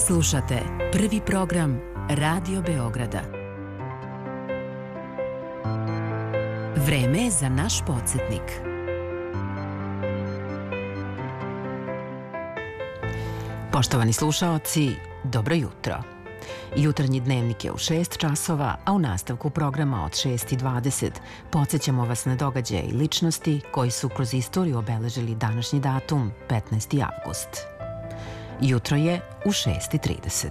Slušate prvi program Radio Beograda. Vreme je za naš podsjetnik. Poštovani slušaoci, dobro jutro. Jutarnji dnevnik je u 6 časova, a u nastavku programa od 6:20 podsjećamo vas na događaje i ličnosti koji su kroz istoriju obeležili današnji datum, 15. avgust. Jutro je u 6:30.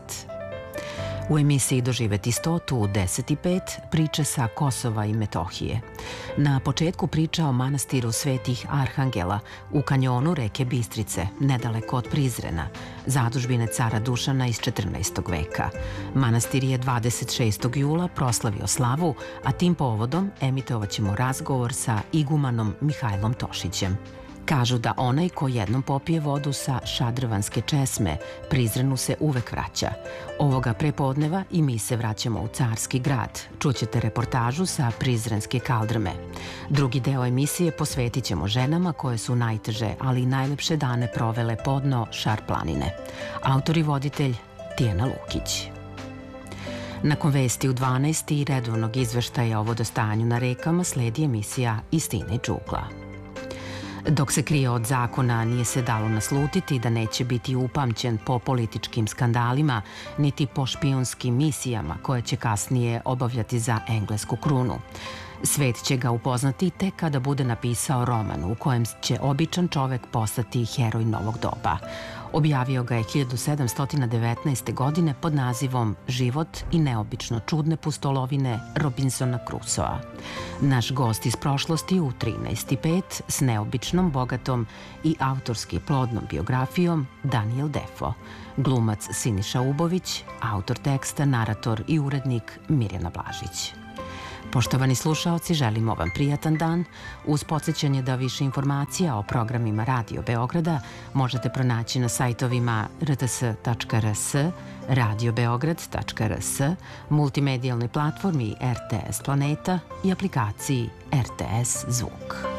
U emisiji Doživeti 100 u 10:05 priče sa Kosova i Metohije. Na početku priča o manastiru Svetih Arhangela u kanjonu reke Bistrice, nedaleko od Prizrena, zadužbine cara Dušana iz 14. veka. Manastir je 26. jula proslavio slavu, a tim povodom emitovaćemo razgovor sa igumanom Mihajlom Tošićem. Kažu da onaj ko jednom popije vodu sa Šadrvanske česme, Prizrenu se uvek vraća. Ovoga prepodneva i mi se vraćamo u Carski grad. Čućete reportažu sa Prizrenske kaldrme. Drugi deo emisije posvetit ćemo ženama koje su najteže, ali i najlepše dane provele podno Šar planine. Autor i voditelj Tijana Lukić. Nakon vesti u 12 i redovnog izveštaja o vodostanju na rekama sledi emisija Istina i čukla. Dok se krije od zakona, nije se dalo naslutiti da neće biti upamćen po političkim skandalima, niti po špijunskim misijama koje će kasnije obavljati za englesku krunu. Svet će ga upoznati tek kada bude napisao roman u kojem će običan čovek postati heroj novog doba. Objavio ga je 1719. godine pod nazivom Život i neobično čudne pustolovine Robinsona Crusoa. Naš gost iz prošlosti u 13:05 s neobičnom, bogatom i autorski plodnom biografijom Daniel Defoe, glumac Siniša Ubović, autor teksta, narator i urednik Mirjana Blažić. Poštovani slušaoci, želimo vam prijatan dan. Uz podsjećanje da više informacija o programima Radio Beograda možete pronaći na sajtovima rts.rs, radiobeograd.rs, multimedijalnoj platformi RTS Planeta i aplikaciji RTS Zvuk.